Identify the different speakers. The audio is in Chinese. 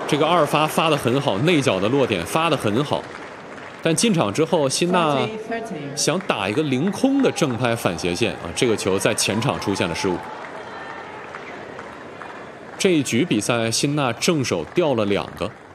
Speaker 1: 这个二发发得很好，内角的落点发得很好，但进场之后，辛纳想打一个凌空的正拍反斜线啊，这个球在前场出现了失误。这一局比赛，辛纳正手掉了2个。